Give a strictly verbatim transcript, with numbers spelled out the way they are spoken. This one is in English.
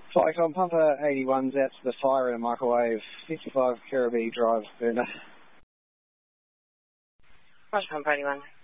Flycom Pumper eighty-one's out to the fire in a microwave, fifty-five Kirribilli Drive, Burner. Flycom Pumper eighty-one.